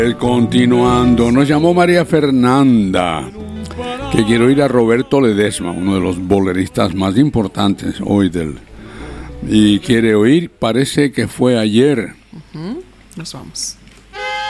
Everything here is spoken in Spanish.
Continuando, nos llamó María Fernanda, que quiere oír a Roberto Ledesma, uno de los boleristas más importantes hoy y quiere oír Parece que fue ayer. Nos vamos.